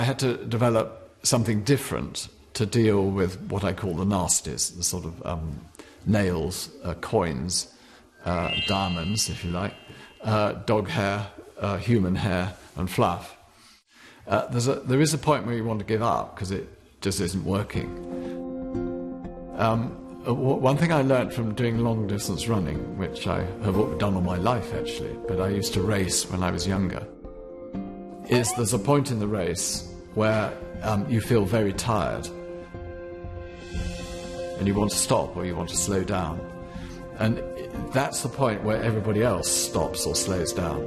I had to develop something different to deal with what I call the nasties, the sort of nails, coins, diamonds, if you like, dog hair, human hair, and fluff. There is a point where you want to give up because it just isn't working. One thing I learnt from doing long-distance running, which I have done all my life actually, but I used to race when I was younger, is there's a point in the race where you feel very tired and you want to stop or you want to slow down. And that's the point where everybody else stops or slows down.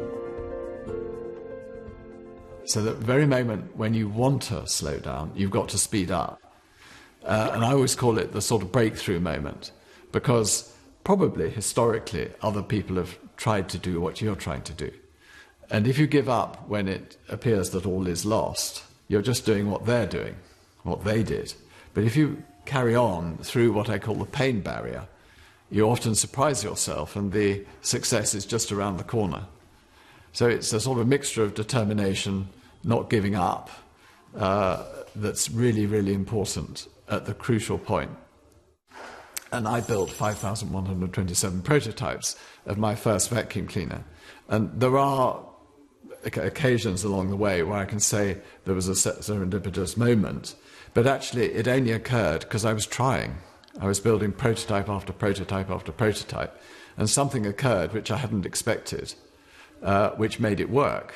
So the very moment when you want to slow down, you've got to speed up. And I always call it the sort of breakthrough moment, because probably historically other people have tried to do what you're trying to do. And if you give up when it appears that all is lost, you're just doing what they're doing, what they did. But if you carry on through what I call the pain barrier, you often surprise yourself and the success is just around the corner. So it's a sort of mixture of determination, not giving up, that's really, really important at the crucial point. And I built 5,127 prototypes of my first vacuum cleaner. And there are occasions along the way where I can say there was a serendipitous moment, but actually it only occurred because I was trying. I was building prototype after prototype after prototype, and something occurred which I hadn't expected, which made it work.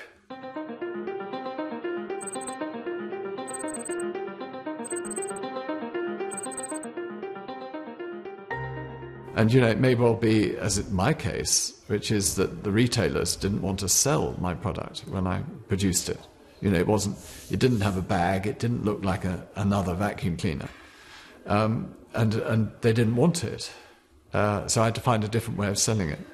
And, you know, it may well be, as in my case, which is that the retailers didn't want to sell my product when I produced it. You know, it didn't have a bag, it didn't look like another vacuum cleaner. And they didn't want it. So I had to find a different way of selling it.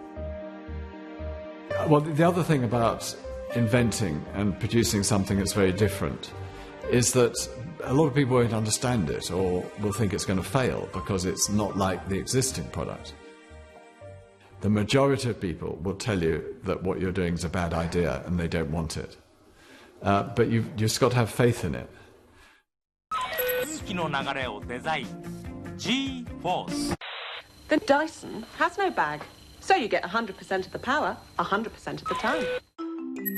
Well, the other thing about inventing and producing something that's very different is that a lot of people won't understand it or will think it's going to fail because it's not like the existing product. The majority of people will tell you that what you're doing is a bad idea and they don't want it. But you've just got to have faith in it. The Dyson has no bag, so you get 100% of the power 100% of the time.